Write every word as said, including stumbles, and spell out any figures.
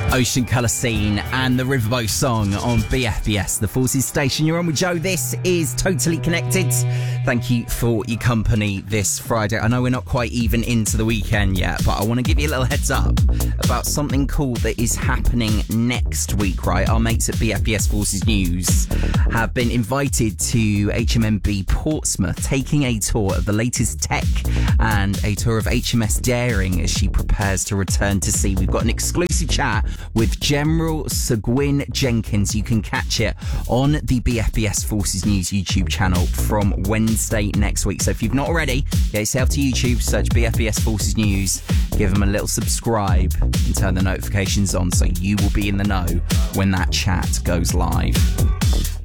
Ocean Colour Scene and the Riverboat Song on B F B S, the Forces station. You're on with Joe. This is Totally Connected. Thank you for your company this Friday. I know we're not quite even into the weekend yet, but I want to give you a little heads up about something cool that is happening next week, right? Our mates at B F B S Forces News have been invited to H M M B Portsmouth, taking a tour of the latest tech and a tour of H M S Daring as she prepares to return to sea. We've got an exclusive chat with General Sir Gwyn Jenkins. You can catch it on the B F B S Forces News YouTube channel from Wednesday next week. So if you've not already, get yourself to YouTube, search B F B S Forces News, give them a little subscribe and turn the notifications on so you will be in the know when that chat goes live.